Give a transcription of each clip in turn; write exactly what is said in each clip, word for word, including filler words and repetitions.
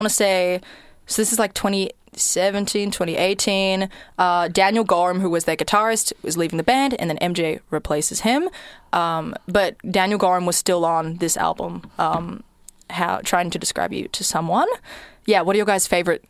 want to say, so this is like twenty seventeen, twenty eighteen. Uh, Daniel Gorham, who was their guitarist, was leaving the band, and then M J replaces him. Um, but Daniel Gorham was still on this album. Um, how trying to describe you to someone. Yeah, what are your guys' favorite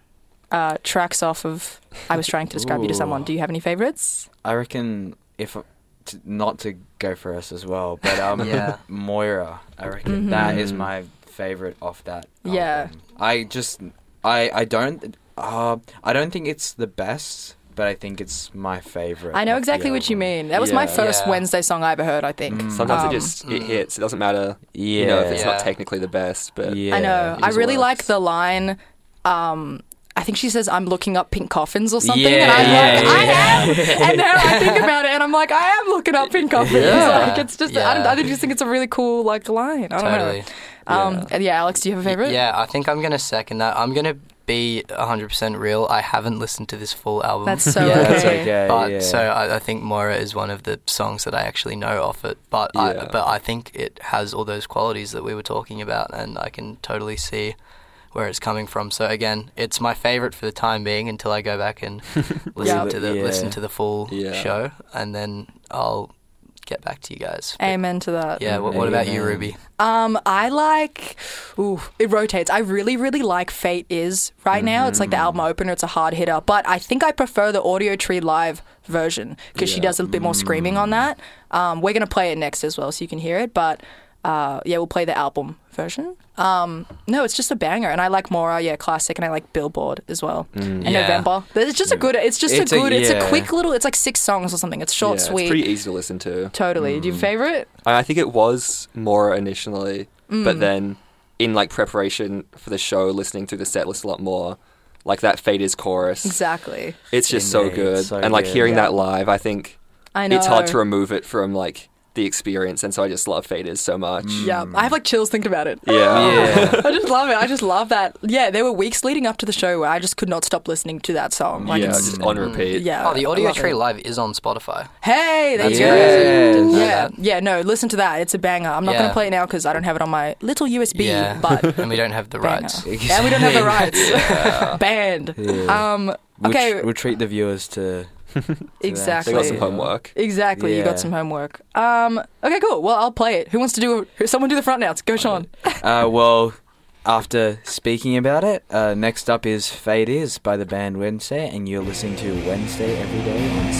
uh, tracks off of I Was Trying to Describe You to Someone? Do you have any favorites? I reckon if to, not to go for us as well, but um, yeah. Moira. I reckon Mm-hmm. that is my favorite off that. Yeah. album. I just I I don't uh I don't think it's the best, but I think it's my favorite. I know of the exactly what you album. mean. That was my Yeah. first Yeah. Wednesday song I ever heard, I think. Mm. Sometimes Um, it just it hits. It doesn't matter, Yeah. you know, if it's Yeah. not technically the best, but Yeah. I know. it I just really like works. the line. Um, I think she says, "I'm looking up pink coffins" or something, Yeah, and I'm yeah, like, "I yeah. am." And now I think about it, and I'm like, "I am looking up pink coffins." Yeah. Like it's just, I, don't, Yeah. I just think it's a really cool like line. I don't Totally. know. Um, yeah. yeah, Alex, do you have a favorite? Yeah, I think I'm going to second that. I'm going to be one hundred percent real. I haven't listened to this full album. That's so yet. okay. That's okay. But yeah. so I, I think Moira is one of the songs that I actually know off it. But I, Yeah. but I think it has all those qualities that we were talking about, and I can totally see where it's coming from. So again, it's my favorite for the time being until I go back and listen Yeah. to the Yeah. listen to the full Yeah. show, and then I'll get back to you guys. But Amen to that. yeah. What, what about you, Amen. Ruby? Um, I like. Ooh, it rotates. I really, really like Fate Is right now. It's like the album opener. It's a hard hitter, but I think I prefer the Audio Tree live version because she Yeah. does a bit more screaming on that. Um, we're gonna play it next as well, so you can hear it. But uh, yeah, we'll play the album version. Um, no, it's just a banger, and I like Mora. Yeah, classic, and I like Billboard as well. And Yeah. November. It's just a good. It's just It's a a- good. It's a yeah. quick little. It's like six songs or something. It's short, yeah, sweet. it's pretty easy to listen to. Totally. Do you have a favorite? I I think it was more initially, Mm. but then in like preparation for the show, listening through the set list a lot more, like that Fate Is chorus, Exactly. it's just so Indeed, good. so and like good. hearing Yeah. that live, I think I know. it's hard to remove it from like the experience, and so I just love Fate Is so much. Yeah, I have like chills thinking about it. Yeah. Yeah. I just love it. I just love that. Yeah, there were weeks leading up to the show where I just could not stop listening to that song. Like, yeah, it's, just on repeat. yeah. Oh, the I Audio love Tree it. Live is on Spotify. Hey, there That's you Yeah. go. Didn't know Yeah, that. yeah. No, listen to that. It's a banger. I'm not Yeah. going to play it now because I don't have it on my little U S B. Yeah, But and we don't have the banger. rights. Yeah, we don't have the rights. Banned. Yeah. Um. We'll Okay. tr- we'll treat the viewers to. Exactly. They got some homework. Exactly. You got Yeah. some homework. Um. Okay. Cool. Well, I'll play it. Who wants to do? Someone do the front notes. Go, Sean. Uh, well, after speaking about it, uh, next up is Fate Is by the band Wednesday, and you're listening to Wednesday every day on